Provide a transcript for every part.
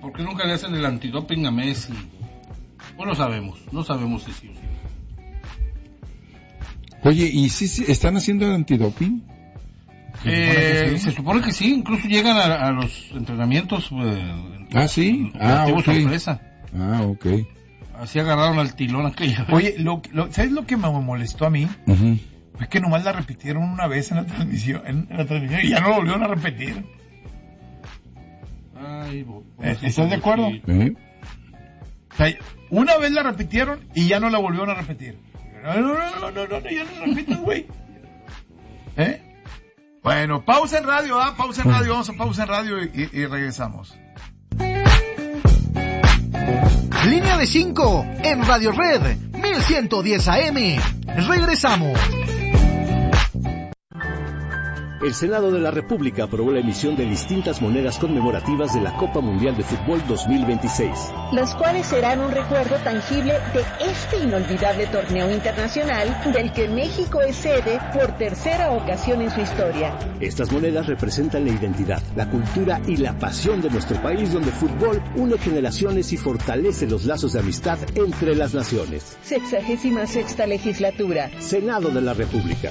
¿por qué nunca le hacen el antidoping a Messi? Pues no sabemos si sí o sí. Oye, ¿y sí están haciendo el antidoping? Se supone que sí, incluso llegan a los entrenamientos. ¿Sí? Sorpresa. Ok. Así agarraron al tilón aquella vez. Oye, ¿sabes lo que me molestó a mí? Uh-huh. Es que nomás la repitieron una vez en la transmisión, y ya no lo volvieron a repetir. ¿Estás de acuerdo? Sí. O sea, una vez la repitieron y ya no la volvieron a repetir. No, ya no la repitan, güey. Bueno, pausa en radio, vamos a pausa en radio y regresamos. Línea de 5 en Radio Red 1110 AM. Regresamos. El Senado de la República aprobó la emisión de distintas monedas conmemorativas de la Copa Mundial de Fútbol 2026. Las cuales serán un recuerdo tangible de este inolvidable torneo internacional del que México es sede por tercera ocasión en su historia. Estas monedas representan la identidad, la cultura y la pasión de nuestro país, donde el fútbol une generaciones y fortalece los lazos de amistad entre las naciones. 66ª legislatura. Senado de la República.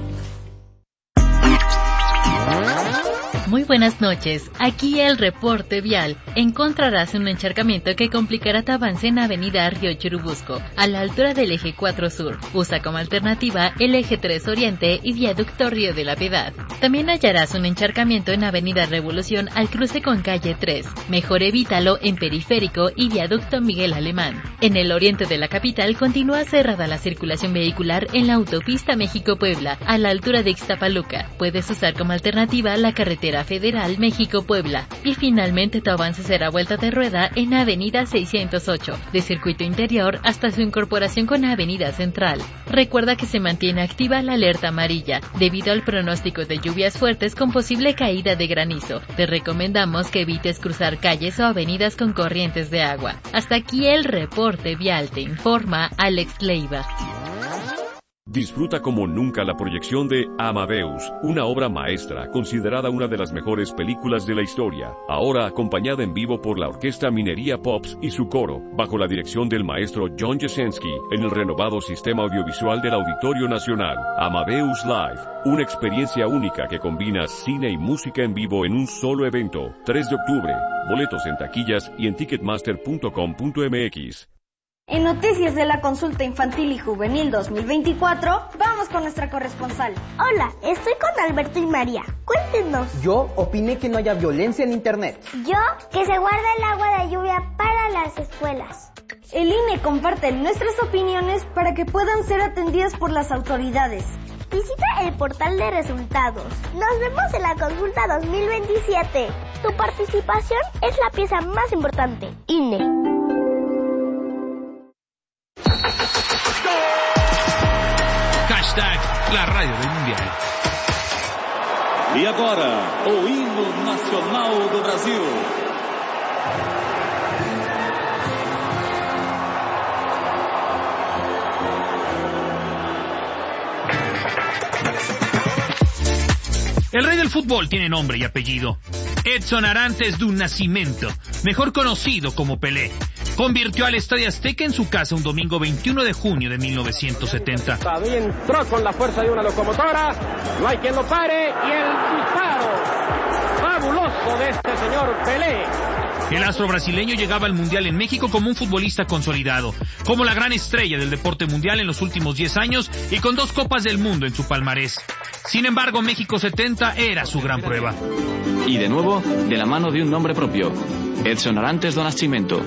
Muy buenas noches, aquí el reporte vial. Encontrarás un encharcamiento que complicará tu avance en Avenida Río Churubusco, a la altura del eje 4 Sur. Usa como alternativa el eje 3 Oriente y viaducto Río de la Piedad. También hallarás un encharcamiento en Avenida Revolución al cruce con calle 3. Mejor evítalo en Periférico y viaducto Miguel Alemán. En el oriente de la capital continúa cerrada la circulación vehicular en la autopista México-Puebla, a la altura de Ixtapaluca. Puedes usar como alternativa la carretera Federal México-Puebla. Y finalmente tu avance será vuelta de rueda en Avenida 608, de circuito interior hasta su incorporación con Avenida Central. Recuerda que se mantiene activa la alerta amarilla, debido al pronóstico de lluvias fuertes con posible caída de granizo. Te recomendamos que evites cruzar calles o avenidas con corrientes de agua. Hasta aquí el reporte vial, te informa Alex Leiva. Disfruta como nunca la proyección de Amadeus, una obra maestra considerada una de las mejores películas de la historia, ahora acompañada en vivo por la Orquesta Minería Pops y su coro, bajo la dirección del maestro John Jasenski, en el renovado sistema audiovisual del Auditorio Nacional. Amadeus Live, una experiencia única que combina cine y música en vivo en un solo evento. 3 de octubre, boletos en taquillas y en ticketmaster.com.mx. En Noticias de la Consulta Infantil y Juvenil 2024, vamos con nuestra corresponsal. Hola, estoy con Alberto y María. Cuéntenos. Yo opiné que no haya violencia en Internet. Yo, que se guarde el agua de lluvia para las escuelas. El INE comparte nuestras opiniones para que puedan ser atendidas por las autoridades. Visita el portal de resultados. Nos vemos en la Consulta 2027. Tu participación es la pieza más importante. INE. Hashtag la radio del Mundial. E agora, o hino nacional do Brasil. El rey del fútbol tiene nombre y apellido. Edson Arantes do Nascimento, mejor conocido como Pelé, convirtió al Estadio Azteca en su casa un domingo 21 de junio de 1970. Todavía entró con la fuerza de una locomotora, no hay quien lo pare, y el disparo fabuloso de este señor Pelé. El astro brasileño llegaba al Mundial en México como un futbolista consolidado, como la gran estrella del deporte mundial en los últimos 10 años y con 2 Copas del Mundo en su palmarés. Sin embargo, México 70 era su gran prueba. Y de nuevo, de la mano de un nombre propio, Edson Arantes do Nascimento.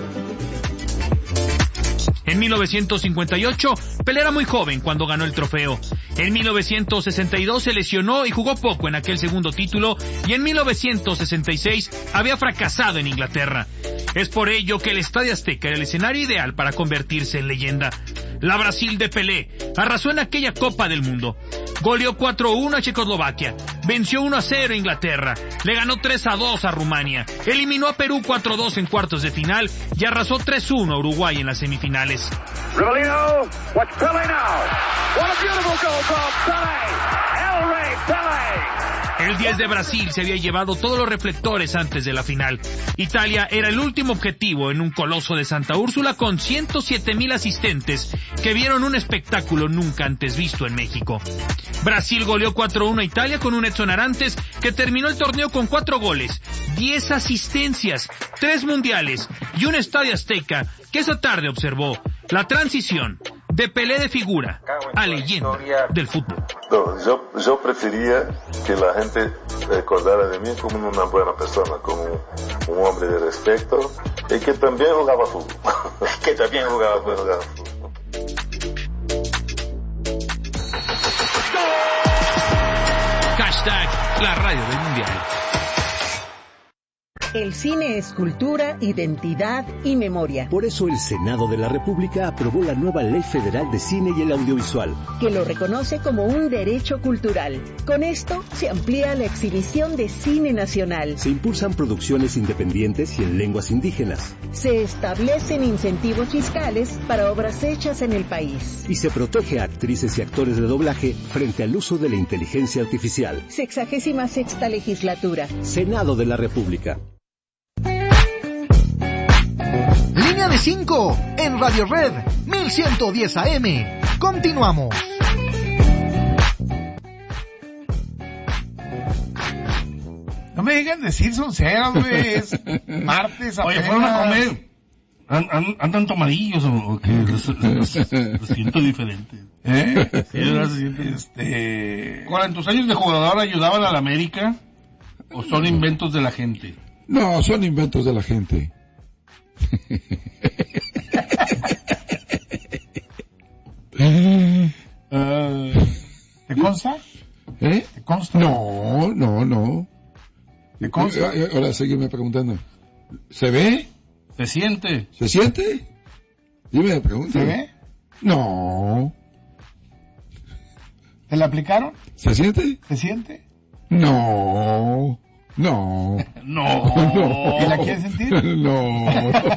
En 1958, Pelé era muy joven cuando ganó el trofeo. En 1962 se lesionó y jugó poco en aquel segundo título, y en 1966 había fracasado en Inglaterra. Es por ello que el Estadio Azteca era el escenario ideal para convertirse en leyenda. La Brasil de Pelé arrasó en aquella Copa del Mundo. Goleó 4-1 a Checoslovaquia, venció 1-0 a Inglaterra, le ganó 3-2 a Rumania, eliminó a Perú 4-2 en cuartos de final y arrasó 3-1 a Uruguay en las semifinales. Rivellino, watch Pelé now. What a beautiful goal from Pelé. El Rey Pelé. El 10 de Brasil se había llevado todos los reflectores antes de la final. Italia era el último objetivo en un coloso de Santa Úrsula con 107,000 asistentes que vieron un espectáculo nunca antes visto en México. Brasil goleó 4-1 a Italia con un Edson Arantes que terminó el torneo con 4 goles, 10 asistencias, 3 mundiales y un estadio azteca que esa tarde observó la transición de Pelé de figura a leyenda del fútbol. No, yo prefería que la gente recordara de mí como una buena persona, como un hombre de respeto y que también jugaba fútbol. Que también jugaba fútbol. Hashtag la radio del mundial. El cine es cultura, identidad y memoria. Por eso el Senado de la República aprobó la nueva Ley Federal de Cine y el Audiovisual, que lo reconoce como un derecho cultural. Con esto se amplía la exhibición de cine nacional. Se impulsan producciones independientes y en lenguas indígenas. Se establecen incentivos fiscales para obras hechas en el país. Y se protege a actrices y actores de doblaje frente al uso de la inteligencia artificial. 66ª legislatura. Senado de la República. Línea de 5 en Radio Red 1110 AM. Continuamos. No me digan decir sonceras, güey. Es martes apenas. Oye, fueron a comer. ¿Andan tomadillos o qué? Los siento diferentes. ¿Cuál, en tus años de jugador ayudaban a la América o son inventos de la gente? No, son inventos de la gente. ¿Te consta? ¿Te consta? No. ¿Te consta? Ahora sígueme preguntando. ¿Se ve? ¿Se siente? ¿Se siente? Dime, pregunta. ¿Se ve? No. ¿Te la aplicaron? ¿Se siente? ¿Se siente? No. ¿Y la quieres sentir? No.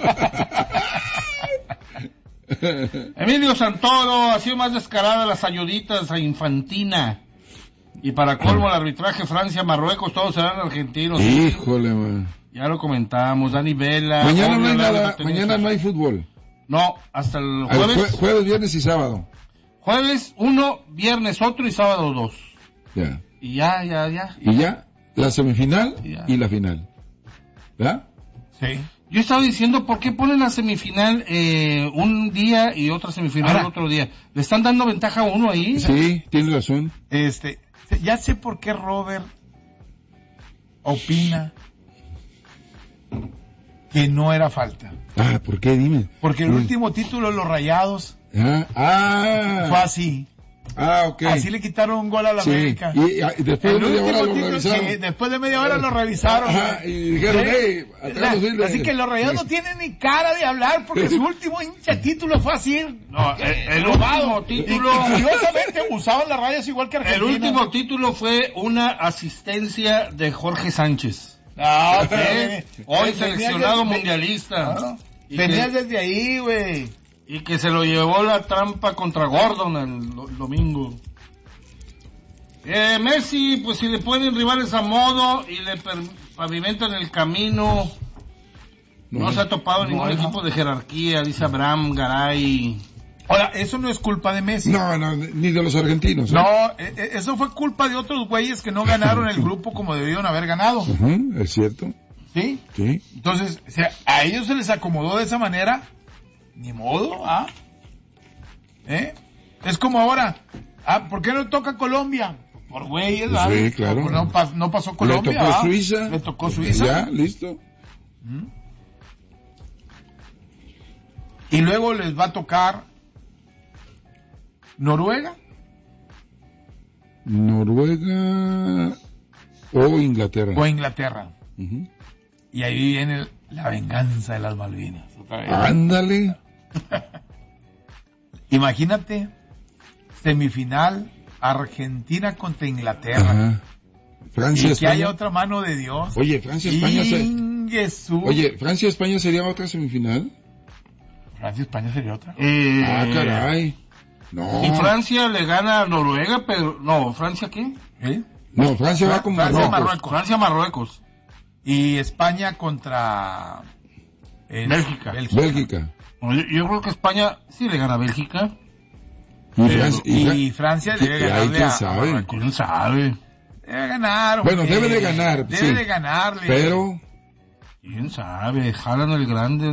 Emilio Santoro ha sido más descarada las ayuditas a Infantina. Y para colmo el arbitraje Francia-Marruecos, todos serán argentinos. Híjole, man. Ya lo comentamos, Dani Vela. Mañana no hay nada, mañana no hay fútbol. No, hasta el jueves. Jueves, viernes y sábado. Jueves 1, viernes otro y sábado 2. Ya. Y ya. Y ya, la semifinal y la final. ¿Verdad? Sí. Yo estaba diciendo, ¿por qué ponen la semifinal un día y otra semifinal otro día? ¿Le están dando ventaja a uno ahí? Sí, tiene razón. Ya sé por qué Robert opina que no era falta. ¿Por qué? Dime. Porque el último título de los Rayados fue así. Ok. Así le quitaron un gol a la América. Y después de media hora lo revisaron. Después de media hora lo revisaron. Y dijeron, así que los Rayados no tienen ni cara de hablar porque su último hincha título fue así. No, el último título. Y curiosamente usaban las rayas igual que Argentina. El último título fue una asistencia de Jorge Sánchez. Hoy seleccionado mundialista. Venías desde ahí, güey. Y que se lo llevó la trampa contra Gordon el domingo. Messi, pues si le ponen rivales a modo y le pavimentan el camino, no se ha topado ningún equipo de jerarquía, dice Abraham Garay. Ahora, eso no es culpa de Messi. No, ni de los argentinos. No, eso fue culpa de otros güeyes que no ganaron el grupo como debieron haber ganado. Es cierto. ¿Sí? Sí. Entonces, a ellos se les acomodó de esa manera. Ni modo, Es como ahora, ¿por qué no toca Colombia? Por güeyes, Sí, claro. No pasó Colombia, Le tocó Suiza. Ya, listo. Y luego les va a tocar Noruega o Inglaterra. Y ahí viene la venganza de las Malvinas. Ándale. Imagínate, semifinal Argentina contra Inglaterra. Francia, y España. que haya otra mano de Dios. Oye, Francia, España. Oye, Francia, España sería otra semifinal. Francia, España sería otra. Caray. No. Y Francia le gana a Noruega, pero no, ¿Francia qué? No, Francia va con Marruecos. Francia, Marruecos. Y España contra Bélgica. Yo creo que España sí le gana a Bélgica. Y Francia debe ganarle a Marruecos. ¿Quién sabe? Debe ganar. Bueno, debe de ganar. Debe de ganarle. Pero quién sabe, Haaland el grande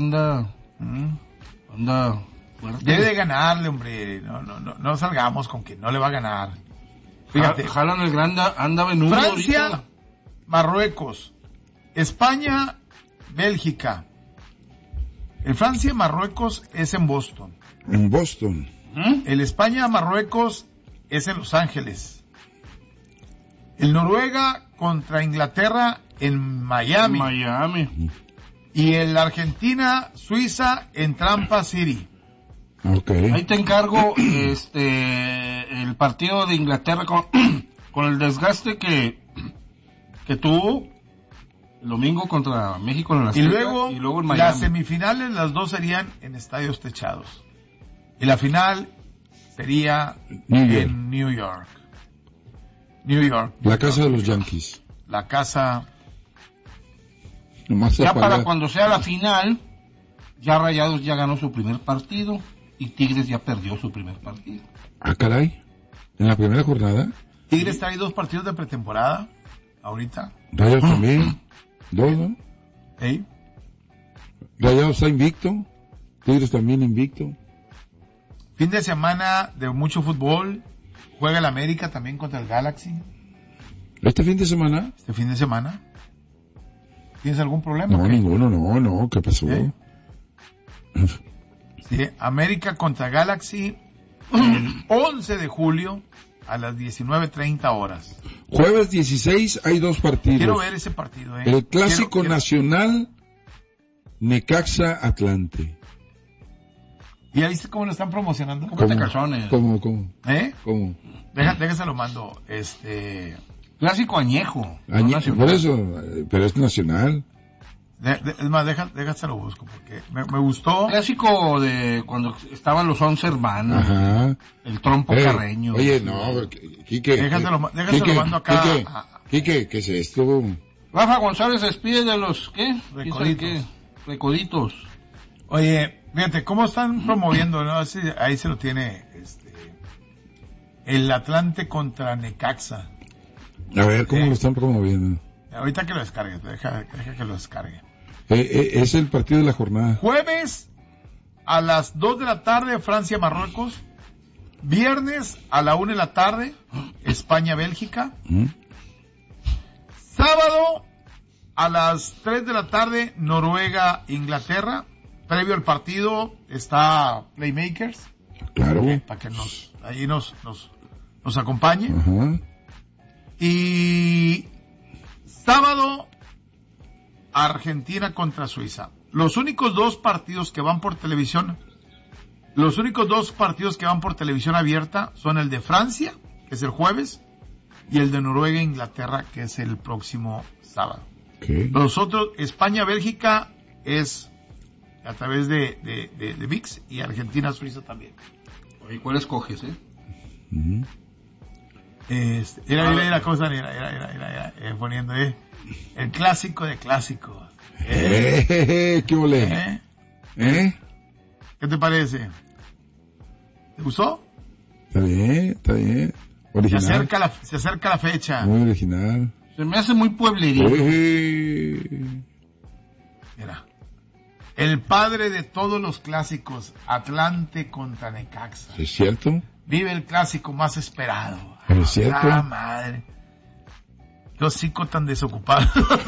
anda fuerte. Debe de ganarle, hombre. No salgamos con que no le va a ganar. Fíjate, Haaland el grande anda venudo. Francia, ahorita. Marruecos, España, Bélgica. El Francia, Marruecos es en Boston. En Boston. El España, Marruecos es en Los Ángeles. El Noruega contra Inglaterra en Miami. Y el Argentina, Suiza en Tampa City. Okay. Ahí te encargo el partido de Inglaterra con el desgaste que tuvo el domingo contra México en la y luego en Miami. Las semifinales, las dos serían en estadios techados. Y la final sería en New York. La casa de los Yankees. La casa. Ya para cuando sea la final, ya Rayados ya ganó su primer partido y Tigres ya perdió su primer partido. Caray. En la primera jornada. Tigres trae 2 partidos de pretemporada ahorita. Rayados también. 2, ¿no? Rayados está invicto. Tigres también invicto. Fin de semana de mucho fútbol. Juega el América también contra el Galaxy. ¿Este fin de semana? Este fin de semana. ¿Tienes algún problema? No, ninguno, no. ¿Qué pasó? Sí, América contra Galaxy el 11 de julio a las 19:30 horas. Jueves 16 hay 2 partidos. Quiero ver ese partido. El Clásico Nacional Necaxa Atlante. ¿Y ya viste cómo lo están promocionando? ¿Cómo te calzones? ¿Cómo? ¿Cómo? Déjaselo mando. Clásico añejo. Por eso, pero es nacional. Es más, déjaselo busco, porque me gustó. Clásico de cuando estaban los 11 hermanos. Ajá. El trompo carreño. Oye, no, Quique. Déjaselo mando acá. Quique, ¿qué es esto? Rafa González despide de los, ¿qué? Recoditos. Oye, fíjate, ¿cómo están promoviendo? ¿No? Ahí se lo tiene el Atlante contra Necaxa. A ver, ¿cómo lo están promoviendo? Ahorita que lo descargue, deja que lo descargue. Es el partido de la jornada. Jueves a las 2 de la tarde, Francia-Marruecos. Viernes a la 1 de la tarde, España-Bélgica. Sábado a las 3 de la tarde, Noruega-Inglaterra. Previo al partido está Playmakers. Claro. Para que nos acompañe. Y sábado, Argentina contra Suiza. Los únicos 2 partidos que van por televisión abierta son el de Francia, que es el jueves, y el de Noruega e Inglaterra, que es el próximo sábado. Los otros, España-Bélgica, es a través de ViX, y Argentina-Suiza también. ¿Y cuál escoges, Era cosa, poniendo, el clásico de clásicos. ¿Qué ole? ¿Qué te parece? ¿Te gustó? Está bien. Original. Se acerca la fecha. Muy original. Se me hace muy pueblerino. Mira. El padre de todos los clásicos, Atlante contra Necaxa. ¿Es cierto? Vive el clásico más esperado. ¿Es cierto? Madre. Qué hocico tan desocupado.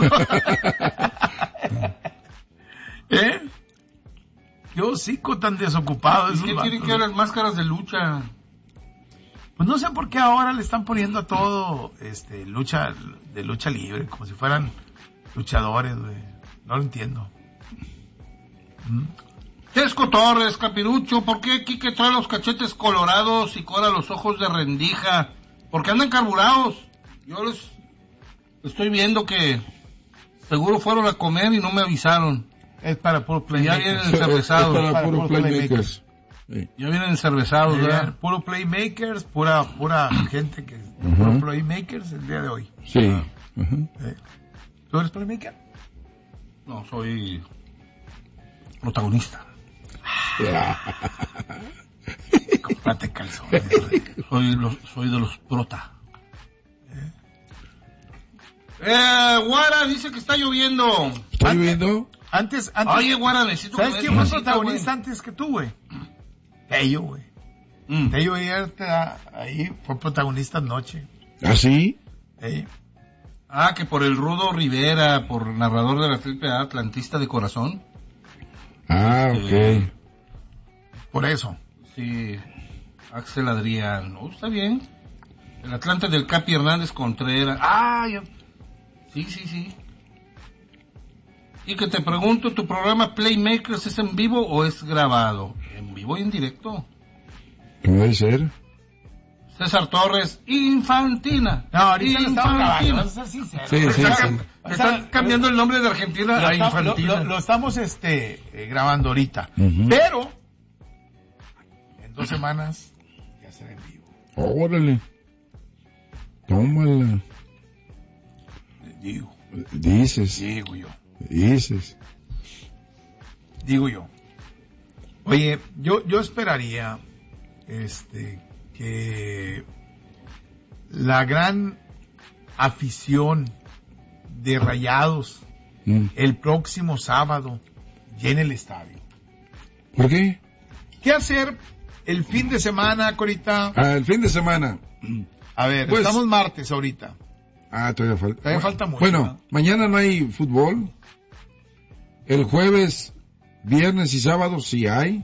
Qué hocico tan desocupado. ¿Y qué tienen que ver las máscaras de lucha? Pues no sé por qué ahora le están poniendo a todo lucha libre, como si fueran luchadores, güey. No lo entiendo. Chesco Torres, Capirucho, ¿por qué Quique trae los cachetes colorados y Cora los ojos de rendija? Porque andan carburados. Yo les Estoy viendo que seguro fueron a comer y no me avisaron. Es para puro playmakers. Ya vienen encervezados. Es para puro playmakers. Sí. Ya vienen encervezados, ¿verdad? Puro playmakers, pura gente que... Puro playmakers el día de hoy. Sí. ¿Tú eres playmaker? No, soy protagonista. Comprate calzones. Soy de los prota. Guara dice que está lloviendo. ¿Está lloviendo? Antes. Oye, Guara, necesito. ¿Sabes quién fue protagonista antes que tú, güey? Tello, güey. Tello ayer ahí fue protagonista anoche. ¿Ah, sí? Que por el Rudo Rivera, por narrador de la Triple A, atlantista de corazón. Ok. Por eso. Sí. Axel Adrián. Está bien. El Atlante del Capi Hernández Contreras. Sí. Y que te pregunto, ¿tu programa Playmakers es en vivo o es grabado? En vivo y en directo. Puede ser. César Torres, Infantina. No, ahorita lo estamos grabando. Sí. Están cambiando el nombre de Argentina a Infantina. Lo estamos grabando ahorita. Pero en 2 semanas ya será en vivo. Órale. Tómala. Digo. Dices. Digo yo. Dices. Digo yo. Oye, yo esperaría que la gran afición de Rayados el próximo sábado llene el estadio. ¿Por qué? ¿Qué hacer el fin de semana, Corita? El fin de semana. A ver, pues, estamos martes ahorita. Todavía falta. Todavía falta mucho. Bueno, ¿no? Mañana no hay fútbol. El jueves, viernes y sábado sí hay.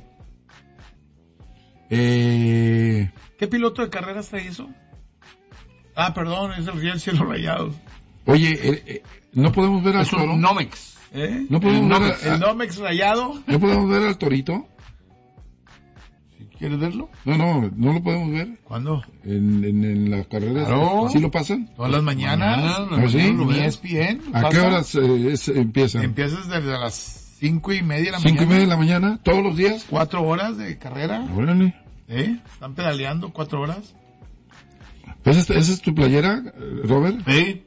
¿Qué piloto de carreras trae eso? Perdón, es el Real Cielo Rayados. Oye, no podemos ver al Toro. Nomex. No podemos ver el Nomex Rayado. ¿No podemos ver al Torito? ¿Quieres verlo? No lo podemos ver. ¿Cuándo? En las carreras. Claro. ¿Sí lo pasan? Todas las mañanas. ¿Sí? En ESPN. ¿A qué horas empiezan? Empiezas desde las 5:30 de la mañana. 5:30 de la mañana, todos los días. 4 horas de carrera. Órale. Están pedaleando 4 horas. ¿Esa es tu playera, Robert? Sí.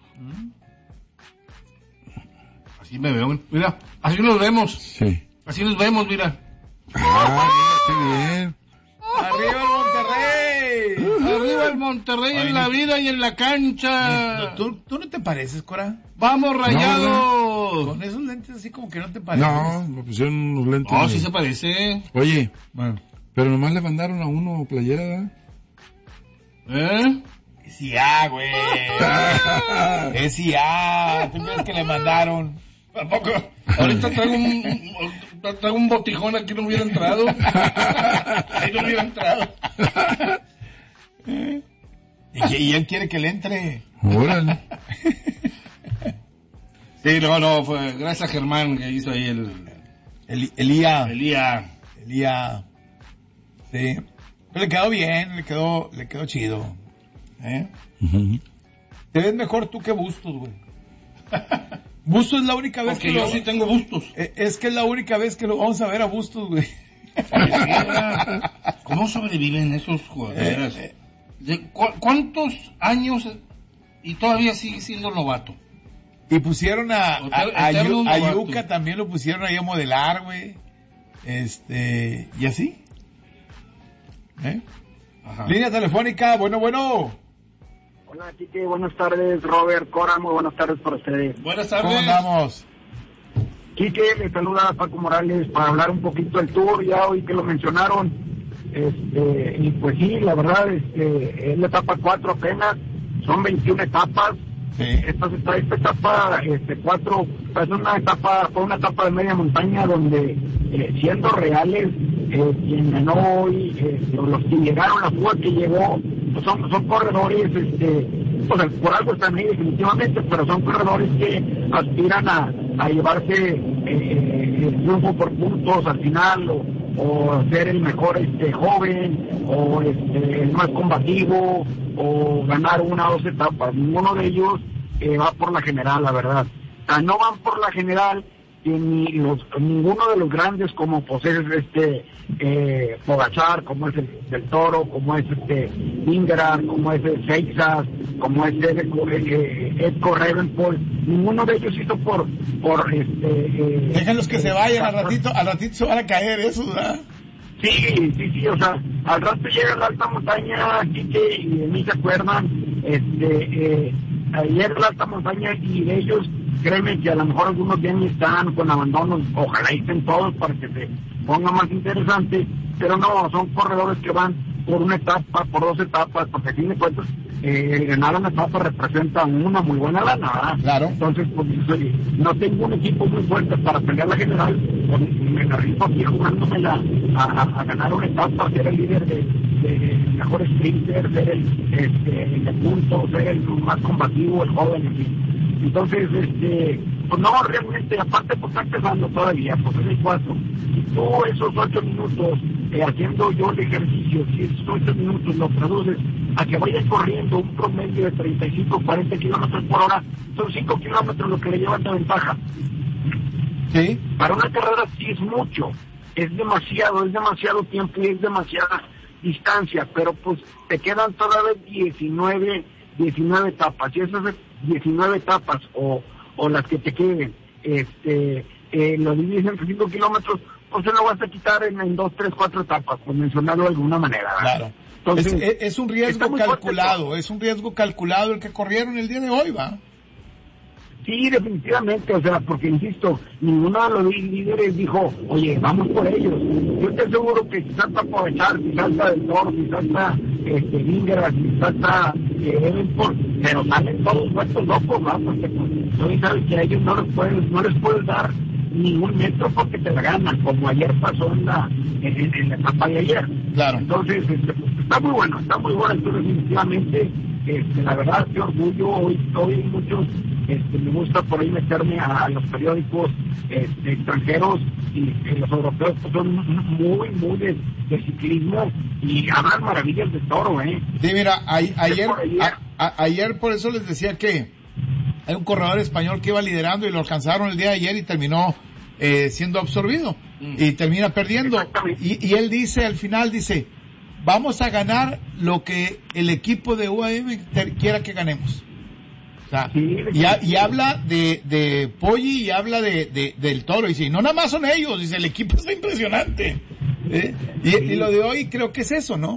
Así me veo. Mira, así nos vemos. Sí. Así nos vemos, mira. Qué bien. ¡Arriba el Monterrey! ¡Arriba el Monterrey! En la vida y en la cancha. ¿Tú no te pareces, Cora? ¡Vamos, Rayados! Con esos lentes así como que no te pareces. No, me pusieron unos lentes. Sí se parece. Oye, pero nomás le mandaron a uno playera, ¿verdad? Sí, güey. ¿Tú crees que le mandaron? Tampoco. Ahorita traigo un botijón aquí, no hubiera entrado. Ahí no hubiera entrado. Y él quiere que le entre. Órale. Sí, fue gracias a Germán que hizo ahí Elía. Sí. Pero le quedó bien, le quedó chido. Te ves mejor tú que Bustos, güey. Bustos es la única vez porque yo sí tengo Bustos. Es que es la única vez que lo vamos a ver a Bustos, güey. ¿Cómo sobreviven esos jugadores? ¿Cuántos años y todavía sigue siendo novato? Y pusieron a Yuka también lo pusieron ahí a modelar, güey. Y así. Línea telefónica, bueno. Hola, Quique, buenas tardes, Robert, Cora, muy buenas tardes para ustedes. Buenas tardes. ¿Cómo andamos? Quique, le saluda a Paco Morales para hablar un poquito del tour, ya hoy que lo mencionaron. Y pues sí, la verdad, es la etapa 4 apenas, son 21 etapas. Sí. Esta etapa 4 fue una etapa de media montaña donde, siendo reales, quien ganó hoy, los que llegaron, la fuga que llegó, pues son corredores, pues por algo están ahí definitivamente, pero son corredores que aspiran a llevarse el triunfo por puntos al final, o ser el mejor joven, o el más combativo, o ganar 1 o 2 etapas. Ninguno de ellos va por la general, la verdad. O sea, no van por la general que ninguno de los grandes, como pues es Pogačar, como es el del Toro, como es Vingegaard, como es Seixas, como es Edco Ravenpol, ninguno de ellos hizo por déjenlos que se vayan, al ratito se van a caer esos, ¿verdad? Sí, o sea, al rato llega la alta montaña, Quique y de mí se acuerdan, ayer la alta montaña y ellos, créeme que a lo mejor algunos bien están con abandonos, ojalá estén todos para que se ponga más interesante, pero no, son corredores que van por una etapa, por 2 etapas, porque a fin de cuentas, ganar una etapa representa una muy buena lana, ¿verdad? Claro. Entonces, pues, no tengo un equipo muy fuerte para pelear la general, pues, me la rifo aquí jugándomela a ganar una etapa, ser el líder de mejor sprinter, ser el de puntos, ser el más combativo, el joven, en fin. Entonces, pues no, realmente, aparte, pues está empezando todavía, pues es el 4. Si tú esos 8 minutos, haciendo yo el ejercicio, si esos 8 minutos lo traduces a que vayas corriendo un promedio de 35, 40 kilómetros por hora, son 5 kilómetros lo que le llevan de ventaja. Sí. Para una carrera sí es mucho, es demasiado tiempo y es demasiada distancia, pero pues te quedan todavía 19 etapas, y esas 19 etapas o las que te queden, lo divides entre 5 kilómetros, pues se lo vas a quitar en 2, 3, 4 etapas, por mencionarlo de alguna manera, ¿verdad? Claro. Entonces, es un riesgo calculado, es un riesgo calculado el que corrieron el día de hoy, ¿va? Sí, definitivamente, o sea, porque insisto, ninguno de los líderes dijo, oye, vamos por ellos. Yo estoy seguro que si salta Pogačar, si salta del Toro, si salta Vingegaard, si salta Evenport, pero salen todos vueltos locos, ¿no? Porque pues, tú sabes que a ellos no les puedes dar ningún metro porque te la ganan, como ayer pasó en la etapa de ayer. Claro. Entonces, está muy bueno, entonces definitivamente, la verdad, qué orgullo, hoy muchos, me gusta por ahí meterme a los periódicos extranjeros y los europeos pues, son muy de ciclismo y hablan maravillas de Toro, Sí, mira, ayer por eso les decía que hay un corredor español que iba liderando y lo alcanzaron el día de ayer y terminó siendo absorbido y termina perdiendo. Y él dice, al final dice, vamos a ganar lo que el equipo de UAM quiera que ganemos. O sea, y habla de Poggi y habla del Toro. Y dice, no nada más son ellos, dice, el equipo está impresionante. Y lo de hoy creo que es eso, ¿no?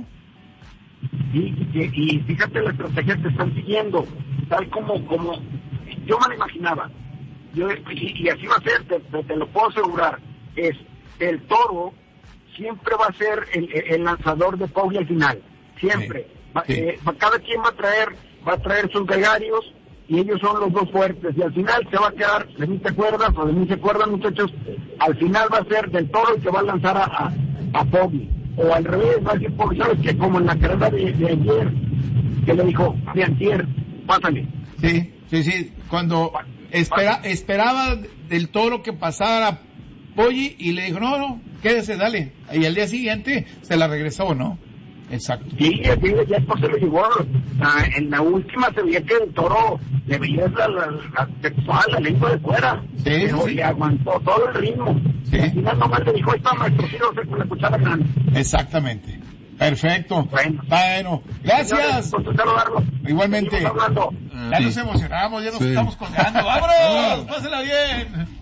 Y fíjate la estrategia que están siguiendo, tal como yo me lo imaginaba. Y así va a ser, te lo puedo asegurar. El Toro siempre va a ser el lanzador de Poggi al final, siempre. Cada quien va a traer sus gregarios y ellos son los dos fuertes y al final se va a quedar, de mí te acuerdas o de mí se acuerdan, muchachos, al final va a ser del Toro el que va a lanzar a Poggi, o al revés, va a decir Poggi, ¿sabes qué? Como en la carrera de ayer, que le dijo, de antier, pásale. Sí, cuando esperaba del Toro que pasara Poggi y le dijo, no, quédese, dale, y al día siguiente se la regresó, ¿no? Exacto. Sí, ya después se lo llevó. En la última se veía que el Toro le veía la lengua de fuera. Pero le aguantó todo el ritmo. Y al final nomás le dijo, está maestro, sí, no sé, con la cuchara grande. Exactamente. Perfecto. Bueno, gracias. Igualmente. Ya nos emocionamos, ya nos estamos colgando. ¡Vámonos! ¡Pásela bien!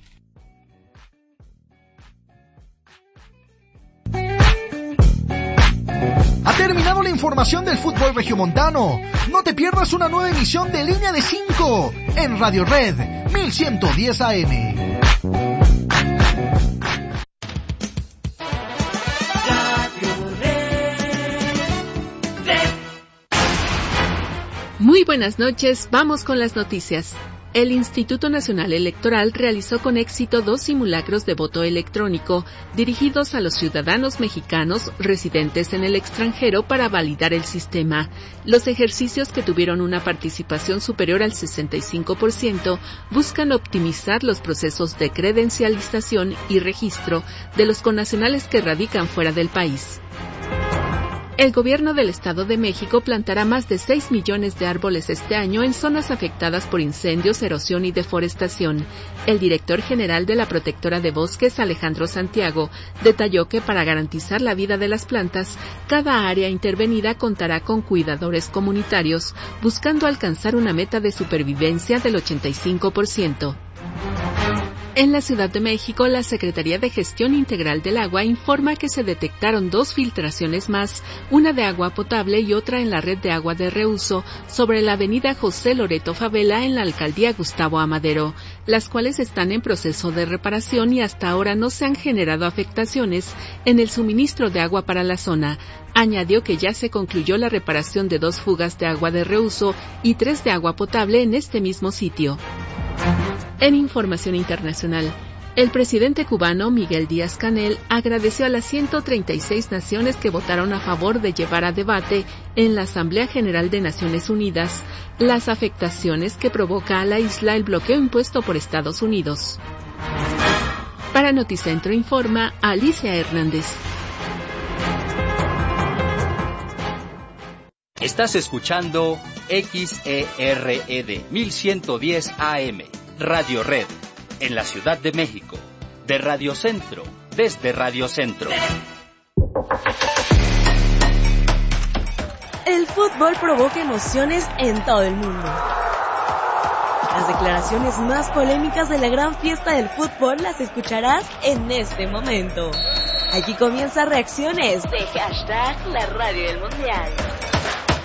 Ha terminado la información del fútbol regiomontano. No te pierdas una nueva emisión de Línea de 5 en Radio Red 1110 AM. Muy buenas noches, vamos con las noticias. El Instituto Nacional Electoral realizó con éxito 2 simulacros de voto electrónico dirigidos a los ciudadanos mexicanos residentes en el extranjero para validar el sistema. Los ejercicios, que tuvieron una participación superior al 65%, buscan optimizar los procesos de credencialización y registro de los connacionales que radican fuera del país. El gobierno del Estado de México plantará más de 6 millones de árboles este año en zonas afectadas por incendios, erosión y deforestación. El director general de la Protectora de Bosques, Alejandro Santiago, detalló que para garantizar la vida de las plantas, cada área intervenida contará con cuidadores comunitarios, buscando alcanzar una meta de supervivencia del 85%. En la Ciudad de México, la Secretaría de Gestión Integral del Agua informa que se detectaron 2 filtraciones más, una de agua potable y otra en la red de agua de reuso, sobre la avenida José Loreto Favela en la alcaldía Gustavo Amadero, las cuales están en proceso de reparación y hasta ahora no se han generado afectaciones en el suministro de agua para la zona. Añadió que ya se concluyó la reparación de 2 fugas de agua de reuso y 3 de agua potable en este mismo sitio. En información internacional, el presidente cubano Miguel Díaz-Canel agradeció a las 136 naciones que votaron a favor de llevar a debate en la Asamblea General de Naciones Unidas las afectaciones que provoca a la isla el bloqueo impuesto por Estados Unidos. Para Noticentro informa Alicia Hernández. Estás escuchando XERED 1110 AM. Radio Red, en la Ciudad de México, de Radio Centro, desde Radio Centro. El fútbol provoca emociones en todo el mundo. Las declaraciones más polémicas de la gran fiesta del fútbol las escucharás en este momento. Aquí comienza Reacciones de #La Radio del Mundial.